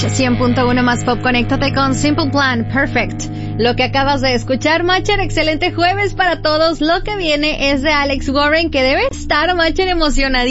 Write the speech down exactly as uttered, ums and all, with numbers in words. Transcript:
cien punto uno más pop, conéctate con Simple Plan, Perfect. Lo que acabas de escuchar, Macher, excelente jueves para todos. Lo que viene es de Alex Warren, que debe estar, Macher, emocionadísimo.